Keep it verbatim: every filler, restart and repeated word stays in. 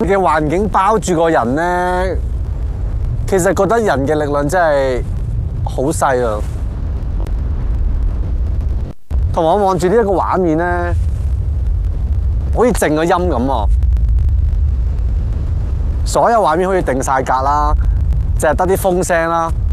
嘅環境包住個人咧，其實覺得人嘅力量真係好細啊！同埋我望住呢一個畫面咧，好似靜個音咁啊！所有畫面好似定晒格啦，淨係得啲風聲啦。